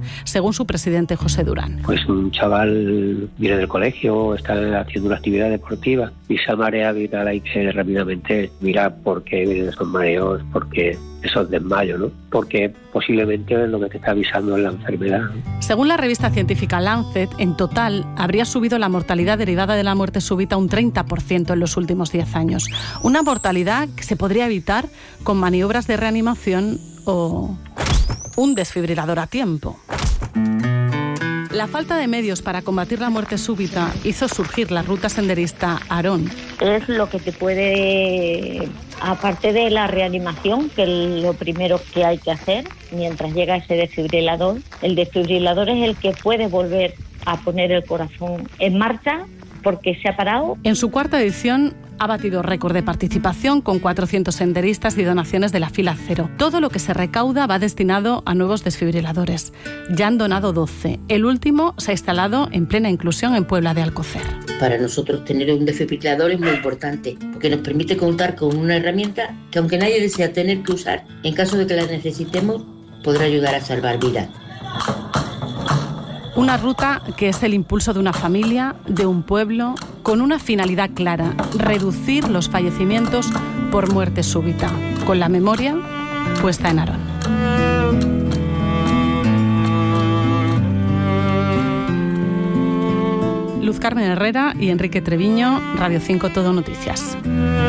según su presidente José Durán. Pues un chaval viene del colegio, está haciendo una actividad deportiva y esa marea vital hay que rápidamente mirar por qué vienen esos mareos, por qué esos desmayos, ¿no? Porque posiblemente lo que te está avisando es la enfermedad. Según la revista científica Lancet, en total habría subido la mortalidad derivada de la muerte súbita un 30% en los últimos 10 años. Una mortalidad que se podría evitar con maniobras de reanimación o un desfibrilador a tiempo. La falta de medios para combatir la muerte súbita hizo surgir la ruta senderista Aarón. Es lo que te puede, aparte de la reanimación, que es lo primero que hay que hacer mientras llega ese desfibrilador. El desfibrilador es el que puede volver a poner el corazón en marcha porque se ha parado. En su cuarta edición ha batido récord de participación con 400 senderistas y donaciones de la fila cero. Todo lo que se recauda va destinado a nuevos desfibriladores. Ya han donado 12. El último se ha instalado en plena inclusión en Puebla de Alcocer. Para nosotros tener un desfibrilador es muy importante porque nos permite contar con una herramienta que, aunque nadie desea tener que usar, en caso de que la necesitemos, podrá ayudar a salvar vidas. Una ruta que es el impulso de una familia, de un pueblo, con una finalidad clara: reducir los fallecimientos por muerte súbita, con la memoria puesta en Aarón. Luz Carmen Herrera y Enrique Treviño, Radio 5 Todo Noticias.